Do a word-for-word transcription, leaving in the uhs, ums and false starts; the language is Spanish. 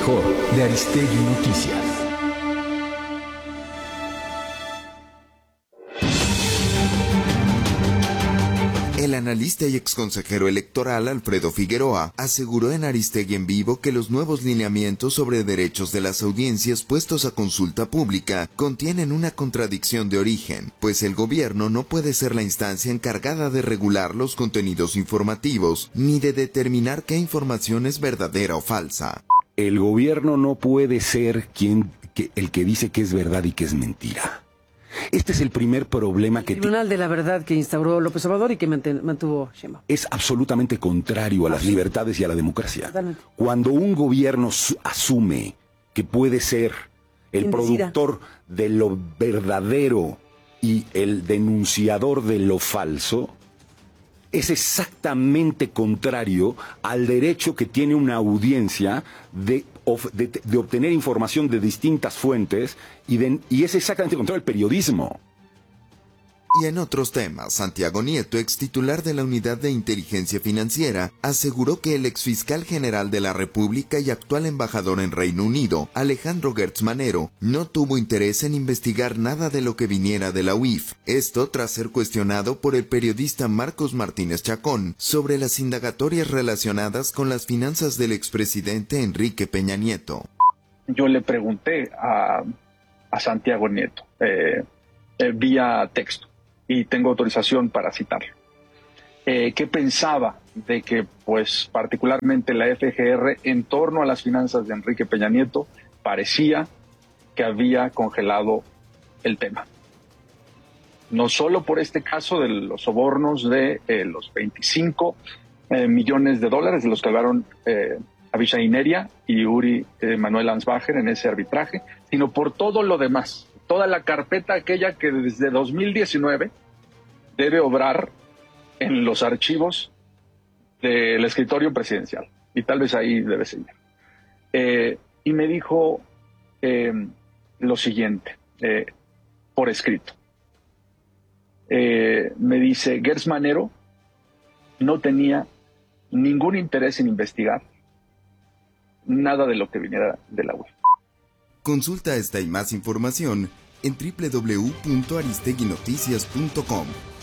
mejor de Aristegui Noticias. El analista y exconsejero electoral Alfredo Figueroa aseguró en Aristegui en Vivo que los nuevos lineamientos sobre derechos de las audiencias puestos a consulta pública contienen una contradicción de origen, pues el gobierno no puede ser la instancia encargada de regular los contenidos informativos ni de determinar qué información es verdadera o falsa. El gobierno no puede ser quien, que, el que dice que es verdad y que es mentira. Este es el primer problema que... El Tribunal de la Verdad que instauró López Obrador y que mantuvo Sheinbaum. Es absolutamente contrario a las libertades y a la democracia. Totalmente. Cuando un gobierno asume que puede ser el productor de lo verdadero y el denunciador de lo falso, es exactamente contrario al derecho que tiene una audiencia de... De, de obtener información de distintas fuentes y, de, y es exactamente contrario al periodismo. Y en otros temas, Santiago Nieto, ex titular de la Unidad de Inteligencia Financiera, aseguró que el exfiscal general de la República y actual embajador en Reino Unido, Alejandro Gertz Manero, no tuvo interés en investigar nada de lo que viniera de la U I F. Esto tras ser cuestionado por el periodista Marcos Martínez Chacón sobre las indagatorias relacionadas con las finanzas del expresidente Enrique Peña Nieto. Yo le pregunté a, a Santiago Nieto eh, eh, vía texto, y tengo autorización para citarlo, eh, ¿qué pensaba de que, pues, particularmente la F G R, en torno a las finanzas de Enrique Peña Nieto, parecía que había congelado el tema? No solo por este caso de los sobornos de eh, los veinticinco eh, millones de dólares de los que hablaron eh, Abishai Neria y Uri eh, Manuel Ansbacher en ese arbitraje, sino por todo lo demás. Toda la carpeta aquella que desde dos mil diecinueve debe obrar en los archivos del escritorio presidencial. Y tal vez ahí debe seguir. Eh, y me dijo eh, lo siguiente, eh, por escrito. Eh, me dice, Gertz Manero no tenía ningún interés en investigar nada de lo que viniera de la U I F. Consulta esta y más información en doble u doble u doble u punto aristegui noticias punto com.